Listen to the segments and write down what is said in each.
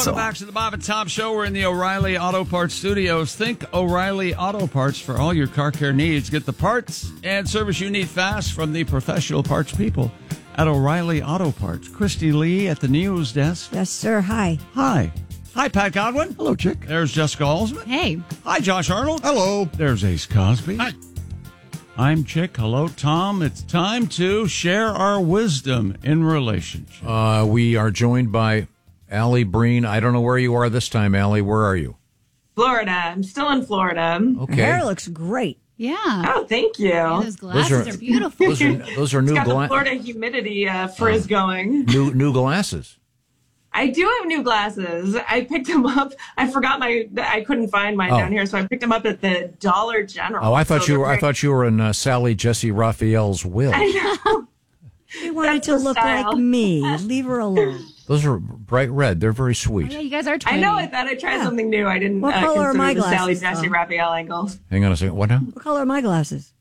Welcome back to the Bob and Tom Show. We're in the O'Reilly Auto Parts Studios. Think O'Reilly Auto Parts for all your car care needs. Get the parts and service you need fast from the professional parts people at O'Reilly Auto Parts. Christy Lee at the news desk. Yes, sir. Hi. Hi. Hi, Pat Godwin. Hello, Chick. There's Jessica Alsman. Hey. Hi, Josh Arnold. Hello. There's Ace Cosby. Hi. I'm Chick. Hello, Tom. It's time to share our wisdom in relationships. We are joined by Allie Breen. I don't know where you are this time, Allie. Where are you? Florida. I'm still in Florida. Okay. Hair looks great. Yeah. Oh, thank you. Yeah, those glasses are beautiful. Those are new It's got the glasses. Florida humidity frizz going. New glasses. I do have new glasses. I picked them up. I couldn't find mine down here, so I picked them up at the Dollar General. Oh, I thought So you were. they're I thought you were in Sally Jesse Raphael's will. I know. She wanted That's to the look style. like me. Leave her alone. Those are bright red. They're very sweet. Yeah, you guys are I 20. know. I thought I'd try something new. I didn't What color are consider my the Sally glasses, Jesse Tom? Raphael angle. Hang on a second. What now? What color are my glasses?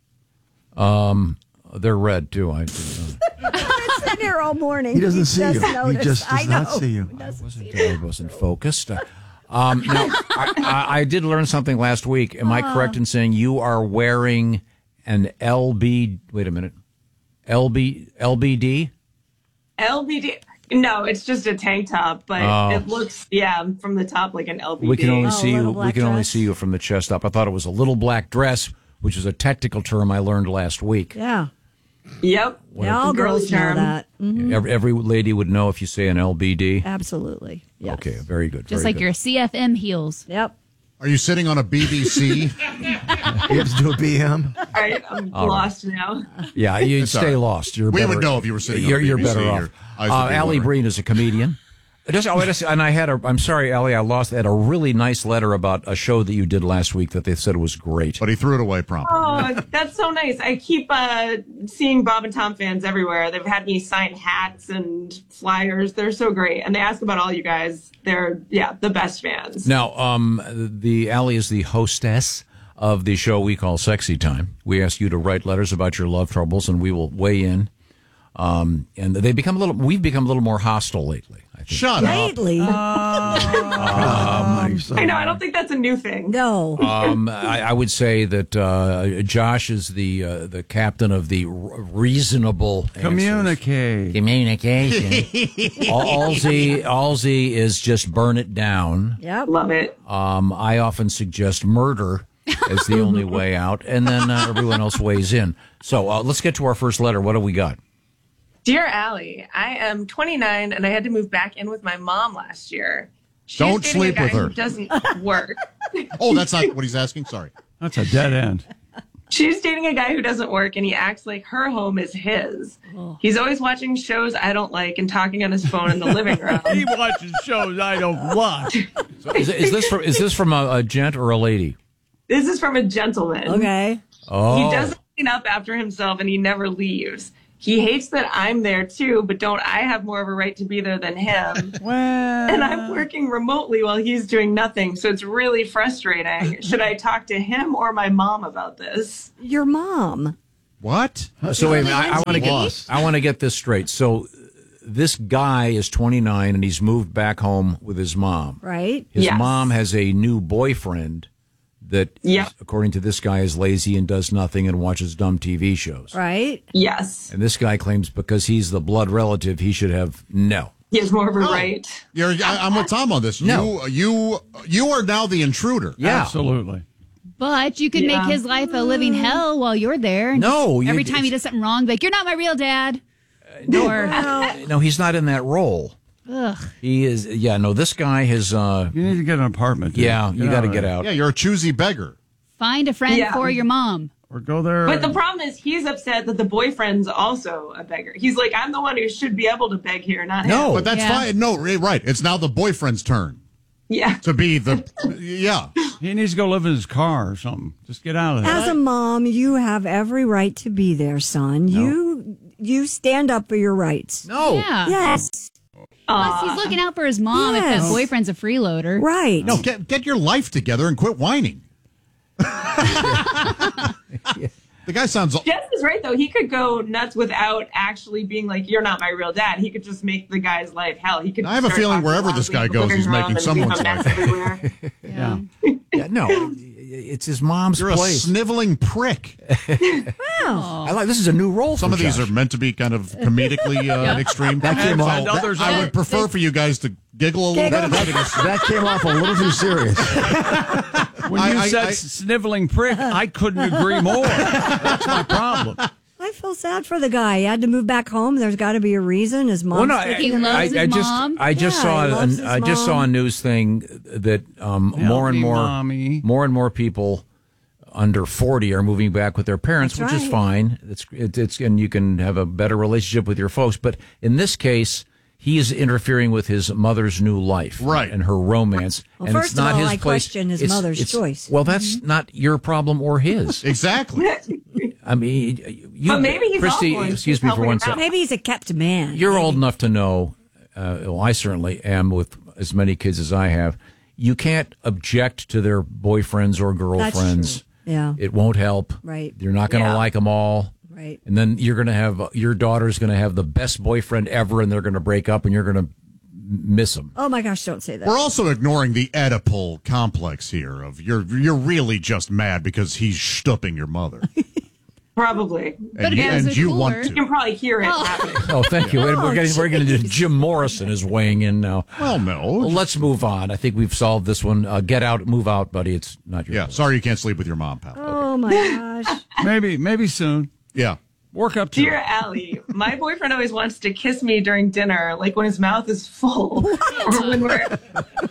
They're red too. I've been here all morning. He doesn't see you. He noticed. just does I know. not see you. I wasn't focused. Now, I did learn something last week. Am I correct in saying you are wearing an LB? Wait a minute. LBD? LBD. No, it's just a tank top, but it looks, from the top like an LBD. We can only see little you. black We can only dress. see you from the chest up. I thought it was a little black dress, which is a technical term I learned last week. Yeah. Yep. Yeah, all girls know term. that. Every lady would know if you say an LBD. Absolutely. Yes. Okay, very good. Just very like good. your CFM heels. Yep. Are you sitting on a BBC? You have to do a BM. All right, I'm lost now. Yeah, you It's all stay right. lost. You're We better, would know if you were sitting on You're BBC, better your off. eyes would be Allie watering. Breen is a comedian. And I had I'm sorry, Allie, I had a really nice letter about a show that you did last week that they said was great. But he threw it away promptly. Oh, that's so nice. I keep seeing Bob and Tom fans everywhere. They've had me sign hats and flyers. They're so great. And they ask about all you guys. They're, the best fans. Now, the Allie is the hostess of the show we call Sexy Time. We ask you to write letters about your love troubles, and we will weigh in. And we've become a little more hostile lately, I think. Shut up. Lately. I know. I don't think that's a new thing. No. I would say that Josh is the captain of the reasonable answers. Communicate. Communication. Allsy is just burn it down. Yep. Love it. I often suggest murder as the only way out, and then everyone else weighs in. So let's get to our first letter. What do we got? Dear Allie, I am 29 and I had to move back in with my mom last year. She's Don't dating sleep a guy with her. Who doesn't work. Oh, that's not what he's asking? Sorry. That's a dead end. She's dating a guy who doesn't work, and he acts like her home is his. He's always watching shows I don't like and talking on his phone in the living room. He watches shows I don't watch. So is this from a gent or a lady? This is from a gentleman. Okay. Oh, He doesn't clean up after himself, and he never leaves. He hates that I'm there too, but don't I have more of a right to be there than him? Well, And I'm working remotely while he's doing nothing, so it's really frustrating. Should I talk to him or my mom about this? Your mom. What? So wait a minute, I want to get this straight. So this guy is 29 and he's moved back home with his mom. Right. His Yes. mom has a new boyfriend that, Yep. according to this guy, is lazy and does nothing and watches dumb TV shows. Right. Yes. And this guy claims because he's the blood relative, he should have no. He has more of a right. I'm with Tom on this. No. You are now the intruder. Yeah. absolutely. But you could make his life a living hell while you're there. And No, just every you- time he does something wrong, be like, you're not my real dad. No, he's not in that role. Ugh. He is. Yeah, no, this guy has. You need to get an apartment. dude. Yeah, you got to of get there. out. Yeah, you're a choosy beggar. Find a friend Yeah. for your mom. Or go there. But the problem is he's upset that the boyfriend's also a beggar. He's like, I'm the one who should be able to beg here, not him. No. But that's Yeah. fine. No, right. It's now the boyfriend's turn Yeah. to be the. Yeah. He needs to go live in his car or something. Just get out of there. As a mom, you have every right to be there, son. You stand up for your rights. No. Yeah. Yes. Plus, he's looking out for his mom if Yes. that boyfriend's a freeloader. Right. No, get your life together and quit whining. The guy sounds. Jess is right, though. He could go nuts without actually being like, "You're not my real dad." He could just make the guy's life hell. He could. I have a start feeing talking wherever this loudly guy in the goes, living he's room making and someone's leave a mess life. everywhere. Yeah. Yeah, no, it's his mom's You're place. a sniveling prick. Wow. I like this is a new role. Some for of these Josh. are meant to be kind of comedically extreme. That came off. And others I are. would prefer for you guys to giggle a little bit. That came off a little too serious. When you I- said I- sniveling prick, I couldn't agree more. That's my problem. I feel sad for the guy. He had to move back home. There's got to be a reason. His mom. Well, no, He loves his mom. I just Yeah, saw he loves his I just saw a mom. news thing that more and me, more mommy. more and more people under 40 are moving back with their parents, That's which is right. fine. It's and you can have a better relationship with your folks. But in this case, he is interfering with his mother's new life, Right. and her romance. Well, and first it's not of all, his I place. question his It's- mother's it's- choice. Well, that's not your problem or his. Exactly. I mean, you, But maybe he's Christy, awful and excuse she's me for helping one him second. out. Maybe he's a kept man. You're old enough to know, well, I certainly am with as many kids as I have. You can't object to their boyfriends or girlfriends. true. Yeah. It won't help. Right. You're not going to Yeah. like them all. Right. And then you're going to have, your daughter's going to have the best boyfriend ever, and they're going to break up, and you're going to miss them. Oh my gosh! Don't say that. We're also ignoring the Oedipal complex here of you're really just mad because he's stooping your mother. Probably. And, if it was and a you cooler- want You to. can probably hear it happening. Oh, thank you. We're getting to Jim Morrison is weighing in now. Well, no. Well, let's move on. I think we've solved this one. Get out, move out, buddy. It's not your Yeah, fault. sorry you can't sleep with your mom, pal. Oh my gosh! Maybe soon. Yeah. Work up to Dear it. Allie, my boyfriend always wants to kiss me during dinner, like when his mouth is full, or when we're at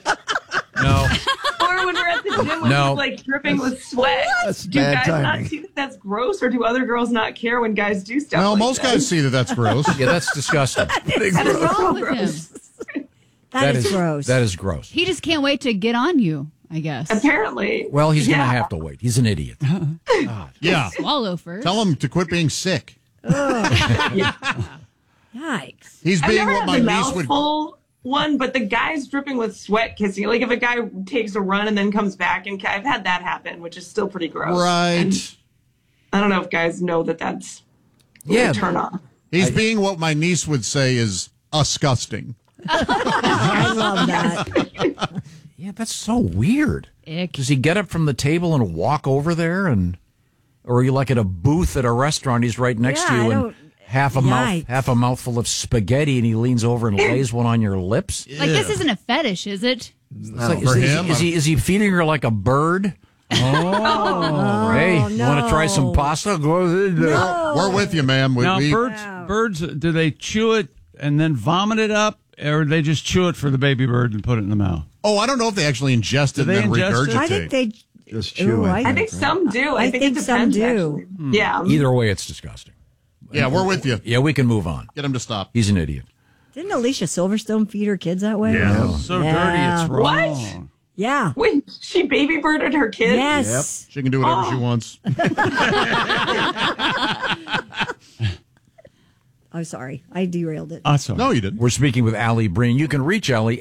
No. the gym when No. he's like dripping with sweat. That's Do bad guys timing. not see that that's gross, or do other girls not care when guys do stuff? No, like most that? guys see that that's gross. Yeah, that's disgusting. What's wrong with him? that is gross. That is gross. He just can't wait to get on you, I guess. Apparently. Well, he's going to Yeah. have to wait. He's an idiot. Yeah. Swallow first. Tell him to quit being sick. Yikes! He's I've being never what had my the niece would. mouthful one, but the guy's dripping with sweat kissing. Like if a guy takes a run and then comes back, and I've had that happen, which is still pretty gross. Right. And I don't know if guys know that that's Yeah. a turn off. He's being what my niece would say is disgusting. I love that. Yeah, that's so weird. Ick. Does he get up from the table and walk over there, or are you like at a booth at a restaurant? He's right next to Yeah, you, I and don't- half a Yikes. mouthful of spaghetti, and he leans over and lays one on your lips. Like, this isn't a fetish, is it? It's like, For is him, is he feeding her like a bird? Oh, hey, you want to try some pasta? Go ahead. We're with you, ma'am. Now, We- birds, do they chew it and then vomit it up, or they just chew it for the baby bird and put it in the mouth? Oh, I don't know if they actually ingest it Do they and then ingest it? regurgitate. I think they Just chew it. I think some do. I think it some depends, do. actually. Yeah. Either way, it's disgusting. Yeah, we're with you. Yeah, we can move on. Get him to stop. He's an idiot. Didn't Alicia Silverstone feed her kids that way? So Yeah. dirty, it's wrong. What? Yeah. Wait, she baby birded her kids? Yes. She can do whatever she wants. I'm sorry. I derailed it. That's all right. No, you didn't. We're speaking with Allie Breen. You can reach Allie,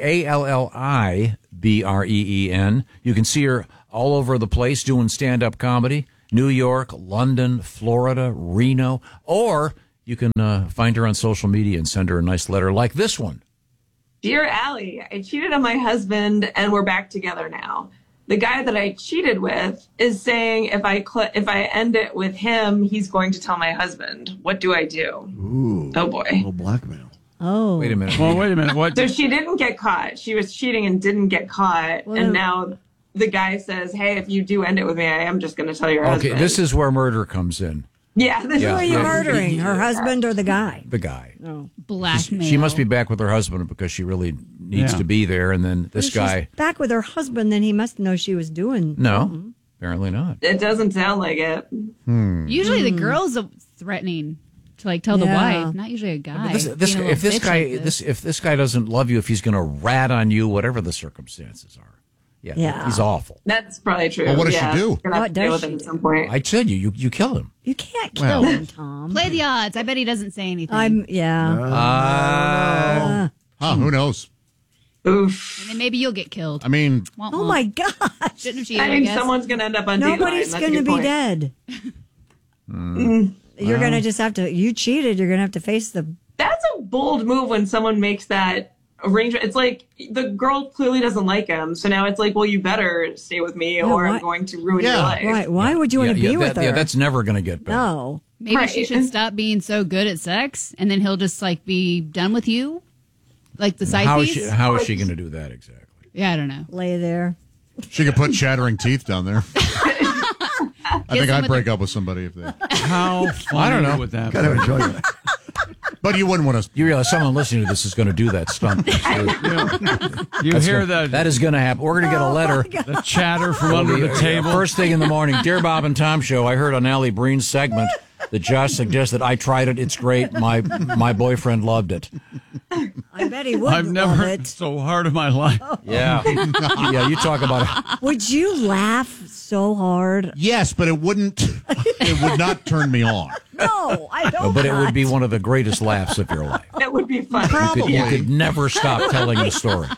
ALLIBREEN. You can see her all over the place doing stand-up comedy, New York, London, Florida, Reno, or you can find her on social media and send her a nice letter like this one. Dear Allie, I cheated on my husband and we're back together now. The guy that I cheated with is saying if I end it with him, he's going to tell my husband. What do I do? Ooh. Oh boy. little blackmail. Oh. Wait a minute. Well, wait a minute. What? So she didn't get caught. She was cheating and didn't get caught. Well, and now the guy says, hey, if you do end it with me, I am just going to tell your Okay, husband. this is where murder comes in. Yeah. This Yeah. Who are you Yeah. murdering? Her husband or the guy? The guy. Blackmail. She must be back with her husband because she really needs Yeah. to be there. And then this If guy, she's back with her husband, then he must know she was doing. no, apparently not. It doesn't sound like it. Usually the girl's threatening to like tell the Yeah. wife, not usually a guy. If this being a little bitch guy, like this. if this guy doesn't love you, if he's going to rat on you, whatever the circumstances are, Yeah. he's awful. That's probably true. Well, what does she yeah. do? You're gonna have What to deal does with she it at some point. I said you kill him. You can't kill him, Tom. Play the odds. I bet he doesn't say anything. Who knows? Oof. And then maybe you'll get killed. I mean, Womp Oh womp. my gosh. Shouldn't have cheated, I mean, guess. someone's going to end up on Nobody's Dateline. That's a going to good be point. dead. You're going to just have to, you cheated, you're going to have to face the... That's a bold move when someone makes that arrangement. It's like the girl clearly doesn't like him. So now it's like, well, you better stay with me or I'm going to ruin your life. Right. Why would you want to be with her? Yeah, that's never going to get better. No. Maybe she should stop being so good at sex and then he'll just like be done with you. Like the side piece. How is she going to do that exactly? Yeah, I don't know. Lay there. She could put chattering teeth down there. I think I'd break up with somebody if they... How funny I don't know. would that Kind of be? enjoy that. But you wouldn't want to... You realize someone listening to this is going to do that stunt. You hear that? That is going to happen. We're going to get a letter. The chatter from under the table. First thing in the morning. Dear Bob and Tom Show, I heard on Allie Breen's segment that Josh suggested I tried it. It's great. My boyfriend loved it. I bet he would. I've never love hit it. so hard in my life. Yeah. Yeah, you talk about it. Would you laugh so hard? Yes, but it wouldn't... It would not turn me on. No, I don't. But it would be one of the greatest laughs of your life. That would be fun. You could never stop telling the story.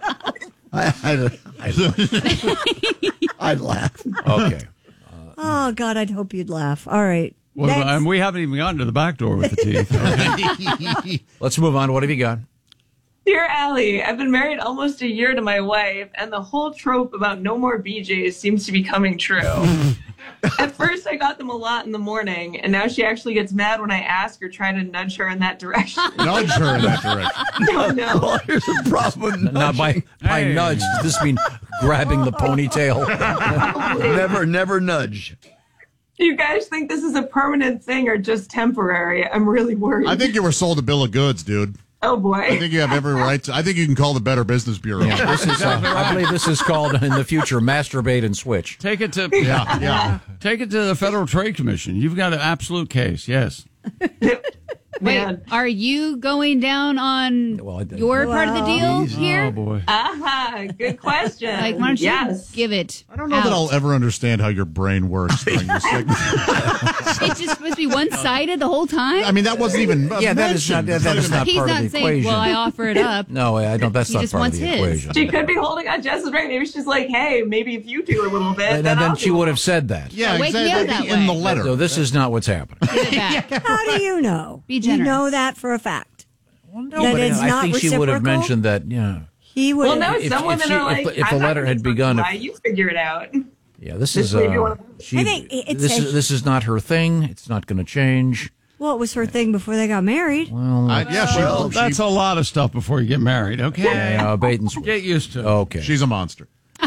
I'd laugh. Okay. Oh, God, I'd hope you'd laugh. All right. And we haven't even gotten to the back door with the teeth. Okay. Let's move on. What have you got? Dear Allie, I've been married almost a year to my wife, and the whole trope about no more BJs seems to be coming true. At first, I got them a lot in the morning, and now she actually gets mad when I ask or try to nudge her in that direction. Nudge her in that direction. No. Well, here's the problem. Now, by Hey. nudge, does this mean grabbing the ponytail? Never nudge. Do you guys think this is a permanent thing or just temporary? I'm really worried. I think you were sold a bill of goods, dude. Oh, boy. I think you have every right to... I think you can call the Better Business Bureau. Yeah, this is, I believe this is called in the future masturbate and switch. Take it to Yeah. Take it to the Federal Trade Commission. You've got an absolute case. Yes. Man. Wait, are you going down on your part of the deal here? Oh boy. Aha, good question. Like, why don't you Yes. give it? I don't know that I'll ever understand how your brain works during this segment. It's just supposed to be one-sided the whole time. I mean, that wasn't even Yeah, that is not mentioned. that is not He's part not of the saying, equation. "Well, I offer it up." No, I don't. That's He not just part of wants the his. equation. She could be holding on Jess's brain. Maybe she's like, hey, maybe if you do a little bit, And then then I'll she do would it. have said that. Yeah, Wake me exactly. up that In the way. letter. So this is not what's happening. Give it back. How do you know? Be You generous. know that for a fact. No, That but it's I not think she would have reciprocal? mentioned that. Yeah, He would. Well, no, If- some if women she- are like, if the I'm letter not had gonna begun- lie, you figure it out. yeah. This is. maybe one of- She, I think it's this is not her thing. It's not going to change. Well, it was her thing before they got married. That's a lot of stuff before you get married. Okay. Bait and switch. Get used to it. Okay. She's a monster.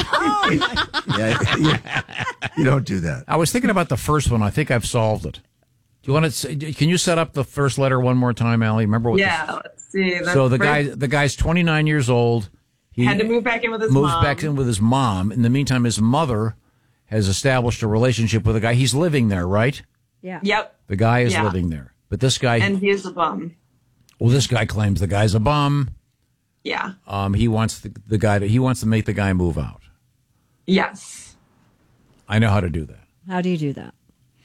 You don't do that. I was thinking about the first one. I think I've solved it. Do you want to? Can you set up the first letter one more time, Allie? Remember what? Yeah, let's see. So the guy's 29 years old. He had to move back in with his moves mom. back in with his mom. In the meantime, his mother has established a relationship with a guy. He's living there, right? Yeah. Yep. The guy is Yeah. living there, but this guy. And he is a bum. Well, this guy claims the guy's a bum. Yeah. He wants the guy to. He wants to make the guy move out. Yes. I know how to do that. How do you do that?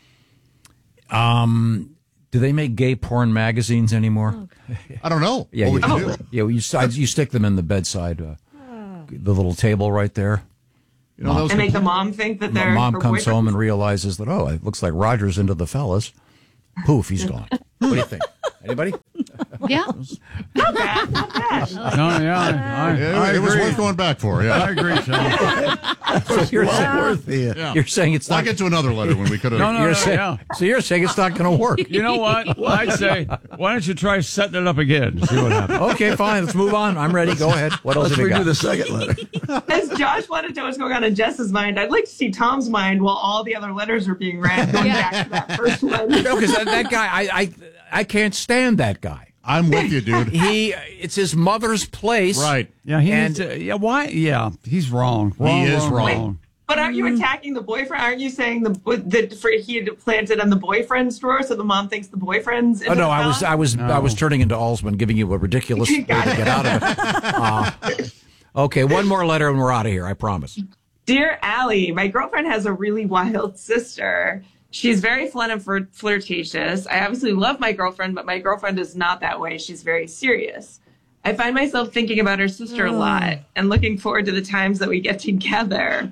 Do they make gay porn magazines anymore? I don't know. Yeah, What would you do? yeah. You stick them in the bedside, the little table right there. You know, those And make the mom think that they're Mom her comes boyfriend. home and realizes that it looks like Roger's into the fellas. Poof, he's gone. What do you think? Anybody? Yeah. Not bad, not bad. No, yeah, I it was agree. worth going back for. Yeah. I agree, Sean. So you're Worth it. Yeah. You're saying it's I'll not. get to another letter when we could have. No, You're saying, yeah. So you're saying it's not going to work. You know what? I'd say, why don't you try setting it up again? See what happens. Okay, fine. Let's move on. I'm ready. Go ahead. What else Let's have you redo got? the second letter. As Josh wanted to know what's going on in Jess's mind, I'd like to see Tom's mind while all the other letters are being read, going back to that first one. No, because that guy, I can't stand that guy. I'm with you, dude. It's his mother's place. Right. Yeah, he And- needs to, yeah, why? Yeah, he's wrong. He is wrong. But aren't you attacking the boyfriend? Aren't you saying he had planted on the boyfriend's drawer, so the mom thinks the boyfriend's? Oh no, I was turning into Alsman, giving you a ridiculous way to get out of it. Okay, one more letter and we're out of here. I promise. Dear Allie, my girlfriend has a really wild sister. She's very fun and flirtatious. I obviously love my girlfriend, but my girlfriend is not that way. She's very serious. I find myself thinking about her sister a lot and looking forward to the times that we get together.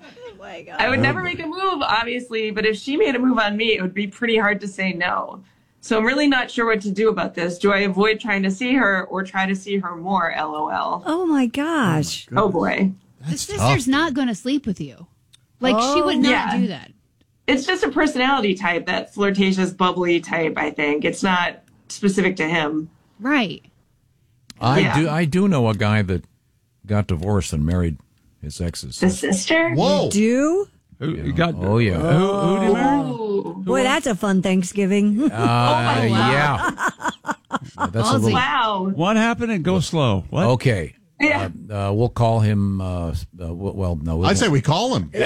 my God. I would never make a move, obviously, but if she made a move on me, it would be pretty hard to say no. So I'm really not sure what to do about this. Do I avoid trying to see her or try to see her more, LOL? Oh, my gosh. Oh, boy. The sister's not going to sleep with you. Like, she would not do that. It's just a personality type, that flirtatious, bubbly type, I think. It's not specific to him. Right. I do know a guy that got divorced and married his ex's The sister. sister? Whoa. Do? You got, Oh, yeah. Who do you marry? Ooh. Boy, that's a fun Thanksgiving. Yeah. That's a little... Wow. What happened and go slow? What? Okay. Yeah. We'll call him, well, no. I'd say we call him.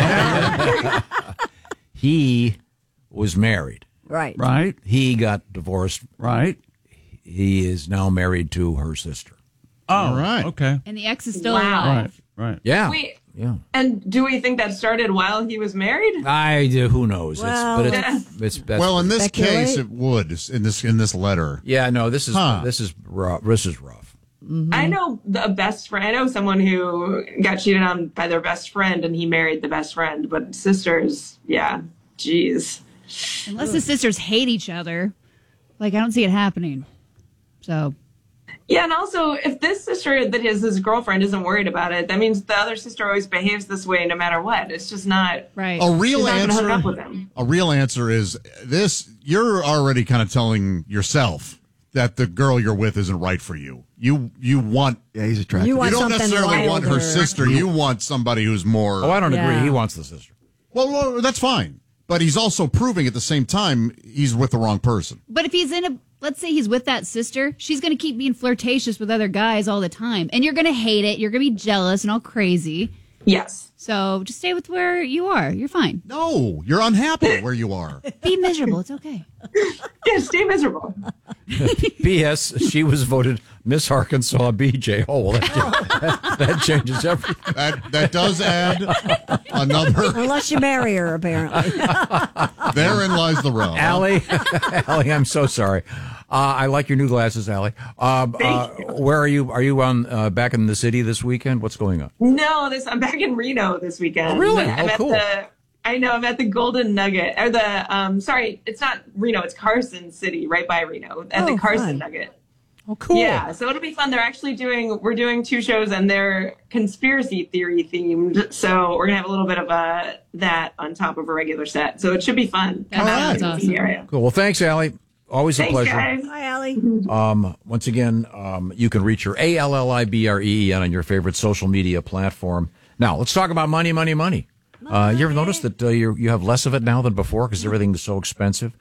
He was married. Right. Right, He got divorced. right. He is now married to her sister. Oh, All right. okay. And the ex is still Wow. alive. Right. Yeah. Wait. Yeah. And do we think that started while he was married? Who knows? Well, That's Well, in this Speculate. case, it would in this letter. yeah, no, this is Huh. rough. This is rough. I know a best friend. I know someone who got cheated on by their best friend, and he married the best friend. But sisters, yeah, jeez. Unless the sisters hate each other. Like, I don't see it happening. So, Yeah, and also, if this sister that is his girlfriend isn't worried about it, that means the other sister always behaves this way no matter what. It's just not. right. A real She's not gonna hook answer. up with him. A real answer is this. You're already kind of telling yourself that the girl you're with isn't right for you. You want. Yeah, he's attractive. You want You don't something necessarily want her wilder. sister. You want somebody who's more. Oh, I don't Yeah. agree. He wants the sister. Well, that's fine. But he's also proving at the same time he's with the wrong person. But if he's let's say he's with that sister, she's going to keep being flirtatious with other guys all the time. And you're going to hate it. You're going to be jealous and all crazy. Yes. So just stay with where you are. You're fine. No, you're unhappy where you are. Be miserable. It's okay. Yeah, stay miserable. P.S. She was voted Miss Arkansas BJ. Oh, well, that changes everything. That does add another. Unless you marry her, apparently. Therein lies the rub. Allie, Allie, I'm so sorry. I like your new glasses, Allie. Where are you? Are you on back in the city this weekend? What's going on? No, I'm back in Reno this weekend. Oh, really? I'm Oh, at cool. I'm at the Golden Nugget, or sorry, it's not Reno, it's Carson City, right by Reno, at the Carson fun. Nugget. Oh, cool. Yeah, so it'll be fun. We're doing 2 shows, and they're conspiracy theory themed. So we're gonna have a little bit of that on top of a regular set. So it should be fun. That sounds Come out to the awesome. area. Cool. Well, thanks, Allie. Always a Thanks, pleasure. guys. Hi, Allie. Once again, you can reach her ALLIBREEN on your favorite social media platform. Now, let's talk about money. You ever notice that you have less of it now than before because everything is so expensive?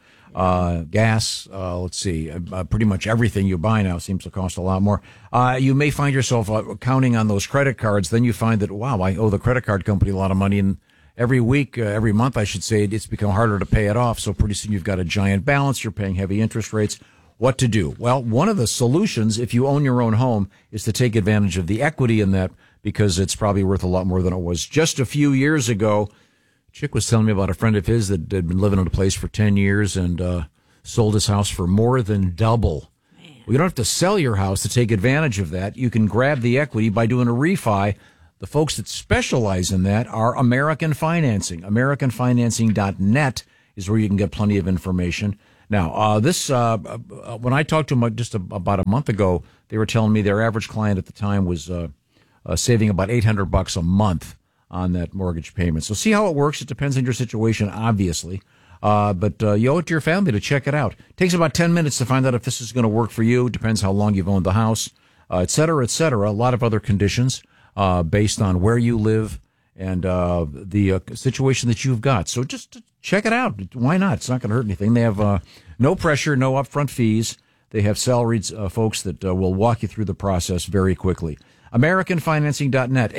Gas, let's see, pretty much everything you buy now seems to cost a lot more. You may find yourself counting on those credit cards. Then you find that, wow, I owe the credit card company a lot of money. And every month, I should say, it's become harder to pay it off. So pretty soon you've got a giant balance. You're paying heavy interest rates. What to do? Well, one of the solutions, if you own your own home, is to take advantage of the equity in that because it's probably worth a lot more than it was just a few years ago. Chick was telling me about a friend of his that had been living in a place for 10 years and sold his house for more than double. Well, you don't have to sell your house to take advantage of that. You can grab the equity by doing a refi. The folks that specialize in that are American Financing. AmericanFinancing.net is where you can get plenty of information. Now, when I talked to them just about a month ago, they were telling me their average client at the time was saving about $800 a month on that mortgage payment. So see how it works. It depends on your situation, obviously. But you owe it to your family to check it out. It takes about 10 minutes to find out if this is going to work for you. It depends how long you've owned the house, et cetera, et cetera. A lot of other conditions based on where you live and the situation that you've got. So just check it out. Why not? It's not going to hurt anything. They have no pressure, no upfront fees. They have salaried folks that will walk you through the process very quickly. AmericanFinancing.net,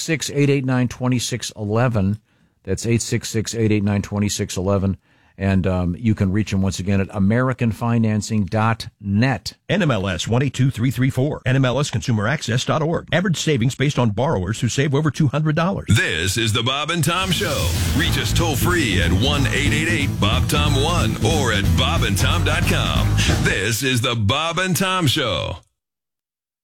866-889-2611. That's 866-889-2611. And you can reach them once again at AmericanFinancing.net. NMLS 182334. NMLSConsumerAccess.org. Average savings based on borrowers who save over $200. This is the Bob and Tom Show. Reach us toll free at 1-888-BOB-TOM-1 or at bobandtom.com. This is the Bob and Tom Show.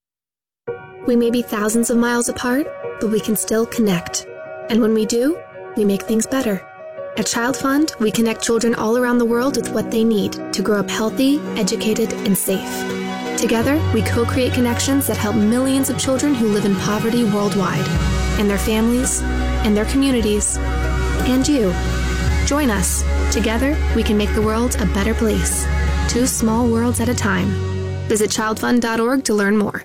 We may be thousands of miles apart, but we can still connect. And when we do, we make things better. At Child Fund, we connect children all around the world with what they need to grow up healthy, educated, and safe. Together, we co-create connections that help millions of children who live in poverty worldwide, and their families, and their communities, and you. Join us. Together, we can make the world a better place. 2 small worlds at a time. Visit childfund.org to learn more.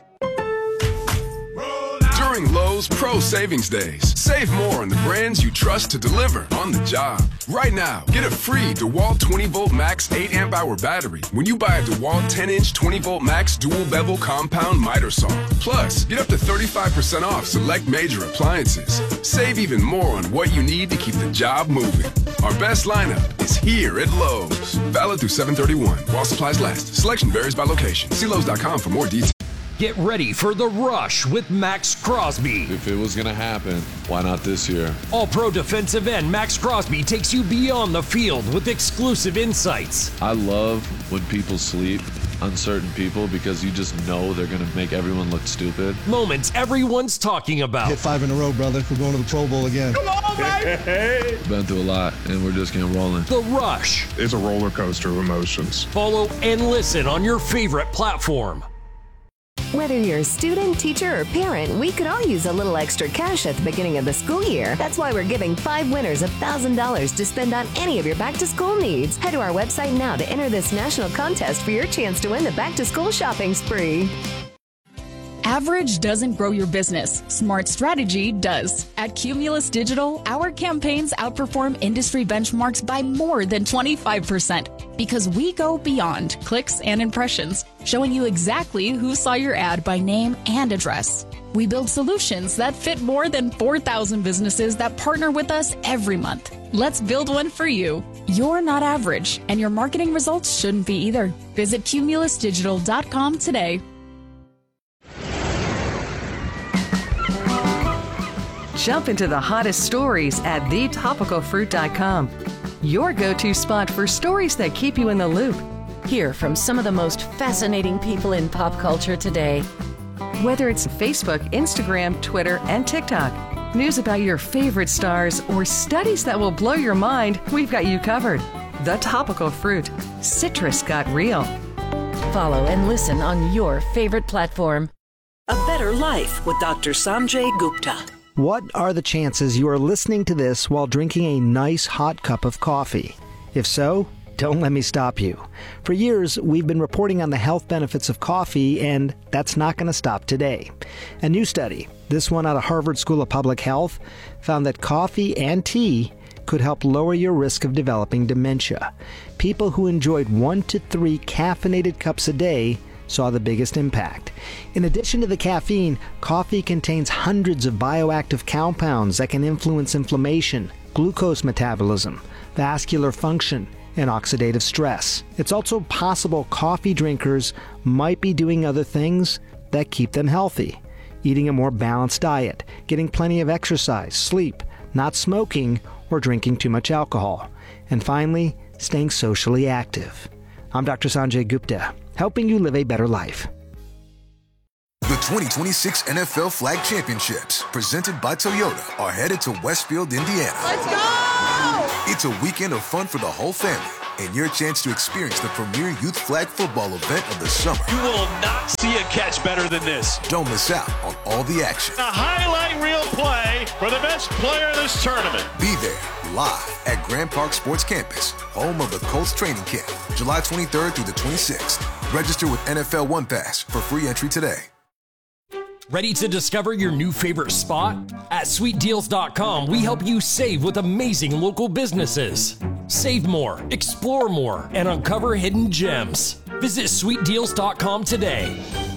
During Lowe's Pro Savings Days, save more on the brands you trust to deliver on the job. Right now, get a free DeWalt 20-volt max 8 amp hour battery when you buy a DeWalt 10-inch 20-volt max dual bevel compound miter saw. Plus, get up to 35% off select major appliances. Save even more on what you need to keep the job moving. Our best lineup is here at Lowe's. Valid through 7/31 while supplies last. Selection varies by location. See Lowe's.com for more details. Get ready for The Rush with Max Crosby. If it was going to happen, why not this year? All-pro defensive end Max Crosby takes you beyond the field with exclusive insights. I love when people sleep on certain people because you just know they're going to make everyone look stupid. Moments everyone's talking about. Hit 5 in a row, brother. We're going to the Pro Bowl again. Come on, baby! Been through a lot, and we're just getting rolling. The Rush. It's a roller coaster of emotions. Follow and listen on your favorite platform. Whether you're a student, teacher, or parent, we could all use a little extra cash at the beginning of the school year. That's why we're giving 5 winners $1,000 to spend on any of your back-to-school needs. Head to our website now to enter this national contest for your chance to win the back-to-school shopping spree. Average doesn't grow your business. Smart strategy does. At Cumulus Digital, our campaigns outperform industry benchmarks by more than 25% because we go beyond clicks and impressions, showing you exactly who saw your ad by name and address. We build solutions that fit more than 4,000 businesses that partner with us every month. Let's build one for you. You're not average, and your marketing results shouldn't be either. Visit cumulusdigital.com today. Jump into the hottest stories at thetopicalfruit.com. Your go-to spot for stories that keep you in the loop. Hear from some of the most fascinating people in pop culture today. Whether it's Facebook, Instagram, Twitter, and TikTok, news about your favorite stars, or studies that will blow your mind, we've got you covered. The Topical Fruit. Citrus got real. Follow and listen on your favorite platform. A Better Life with Dr. Sanjay Gupta. What are the chances you are listening to this while drinking a nice hot cup of coffee? If so, don't let me stop you. For years, we've been reporting on the health benefits of coffee, and that's not going to stop today. A new study, this one out of Harvard School of Public Health, found that coffee and tea could help lower your risk of developing dementia. People who enjoyed 1 to 3 caffeinated cups a day saw the biggest impact. In addition to the caffeine, coffee contains hundreds of bioactive compounds that can influence inflammation, glucose metabolism, vascular function, and oxidative stress. It's also possible coffee drinkers might be doing other things that keep them healthy. Eating a more balanced diet, getting plenty of exercise, sleep, not smoking, or drinking too much alcohol. And finally, staying socially active. I'm Dr. Sanjay Gupta, helping you live a better life. The 2026 NFL Flag Championships, presented by Toyota, are headed to Westfield, Indiana. Let's go! It's a weekend of fun for the whole family and your chance to experience the premier youth flag football event of the summer. You will not see a catch better than this. Don't miss out on all the action. A highlight reel play for the best player of this tournament. Be there live at Grand Park Sports Campus, home of the Colts training camp, July 23rd through the 26th. Register with NFL One Pass for free entry today. Ready to discover your new favorite spot? At sweetdeals.com, we help you save with amazing local businesses. Save more, explore more, and uncover hidden gems. Visit sweetdeals.com today.